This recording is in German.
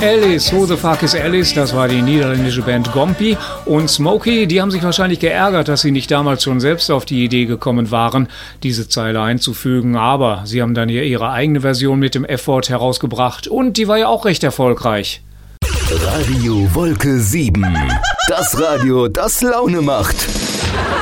Alice, Who the Fuck is Alice? Das war die niederländische Band Gompi. Und Smokey, die haben sich wahrscheinlich geärgert, dass sie nicht damals schon selbst auf die Idee gekommen waren, diese Zeile einzufügen. Aber sie haben dann ihre eigene Version mit dem F-Wort herausgebracht und die war ja auch recht erfolgreich. Radio Wolke 7. Das Radio, das Laune macht.